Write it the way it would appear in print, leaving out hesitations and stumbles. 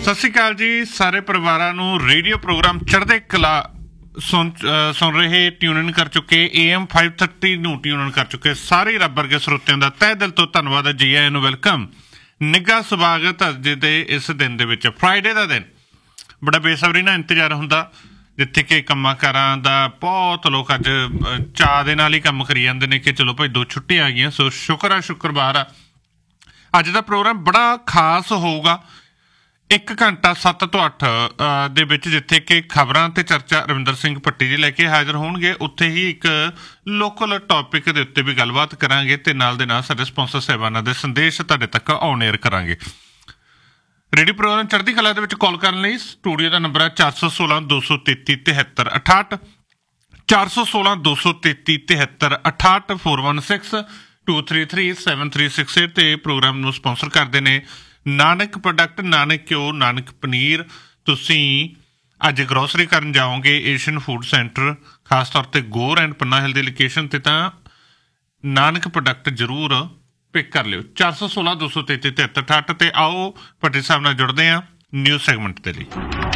ਸਤਿ ਸ਼੍ਰੀ ਅਕਾਲ ਜੀ ਸਾਰੇ ਪਰਿਵਾਰਾਂ ਨੂੰ। ਰੇਡੀਓ ਪ੍ਰੋਗਰਾਮ ਚੜ੍ਹਦੇ ਕਲਾ ਸੁਣ ਰਹੇ, ਟਿਊਨ ਇਨ ਕਰ ਚੁੱਕੇ, AM 530 ਨੂੰ ਟਿਊਨ ਇਨ ਕਰ ਚੁੱਕੇ ਸਾਰੇ ਰੱਬ ਵਰਗੇ ਸਰੋਤਿਆਂ ਦਾ ਤਹਿ ਦਿਲ ਤੋਂ ਧੰਨਵਾਦ ਹੈ। ਜੀ ਆਇਆਂ ਨੂੰ ਵੈਲਕਮ, ਨਿੱਘਾ ਸਵਾਗਤ। ਅੱਜ ਦੇ ਇਸ ਦਿਨ ਦੇ ਵਿੱਚ ਫਰਾਈਡੇ ਦਾ ਦਿਨ ਬੜਾ ਬੇਸਬਰੀ ਨਾਲ ਇੰਤਜ਼ਾਰ ਹੁੰਦਾ, ਜਿੱਥੇ ਕਿ ਕੰਮਾਂ ਕਾਰਾਂ ਦਾ ਬਹੁਤ ਲੋਕ ਅੱਜ ਚਾਅ ਦੇ ਨਾਲ ਹੀ ਕੰਮ ਕਰੀ ਜਾਂਦੇ ਨੇ ਕਿ ਚਲੋ ਭਾਈ 2 ਛੁੱਟੀਆਂ ਆ ਗਈਆਂ, ਸੋ ਸ਼ੁਕਰ ਆ ਸ਼ੁੱਕਰਵਾਰ ਆ। ਅੱਜ ਦਾ ਪ੍ਰੋਗਰਾਮ ਬੜਾ ਖਾਸ ਹੋਊਗਾ, 1 ਘੰਟਾ 7 ਤੋਂ 8 ਦੇ ਵਿੱਚ, ਜਿੱਥੇ ਕਿ ਖਬਰਾਂ ਤੇ ਚਰਚਾ ਰਵਿੰਦਰ ਸਿੰਘ ਭੱਟੀ ਜੀ ਲੈ ਕੇ ਹਾਜ਼ਰ ਹੋਣਗੇ। ਉੱਥੇ ਹੀ ਇੱਕ ਲੋਕਲ ਟੌਪਿਕ ਦੇ ਉੱਤੇ ਵੀ ਗੱਲਬਾਤ ਕਰਾਂਗੇ ਤੇ ਨਾਲ ਦੇ ਨਾਲ ਸਾਡੇ ਸਪਾਂਸਰ ਸਾਹਿਬਾਨਾਂ ਦੇ ਸੰਦੇਸ਼ ਤੁਹਾਡੇ ਤੱਕ ਔਨ ਏਅਰ ਕਰਾਂਗੇ। ਰੇਡੀਓ ਪ੍ਰੋਗਰਾਮ ਚੜ੍ਹਦੀ ਕਲਾ ਦੇ ਵਿੱਚ ਕਾਲ ਕਰਨ ਲਈ ਸਟੂਡੀਓ ਦਾ ਨੰਬਰ ਹੈ 416 233 73 68, 416 233 73 68, 416 233 7368 ਤੇ ਪ੍ਰੋਗਰਾਮ ਨੂੰ ਸਪਾਂਸਰ ਕਰਦੇ ਨੇ ਨਾਨਕ ਪ੍ਰੋਡਕਟ, ਨਾਨਕ ਘਿਓ, ਨਾਨਕ ਪਨੀਰ। ਤੁਸੀਂ ਅੱਜ ਗਰੋਸਰੀ ਕਰਨ ਜਾਓਗੇ ਏਸ਼ੀਅਨ ਫੂਡ ਸੈਂਟਰ, ਖਾਸ ਤੌਰ ਤੇ ਗੋਰ ਐਂਡ ਪੰਨਾ ਹਿਲ ਦੀ ਲੋਕੇਸ਼ਨ ਤੇ, ਤਾਂ ਨਾਨਕ ਪ੍ਰੋਡਕਟ ਜ਼ਰੂਰ ਪਿਕ ਕਰ ਲਿਓ। 416 233 73 68 ਤੇ ਆਓ ਭੱਟੀ ਸਾਹਿਬ ਨਾਲ ਜੁੜਦੇ ਹਾਂ ਨਿਊਜ਼ ਸੈਗਮੈਂਟ ਦੇ ਲਈ।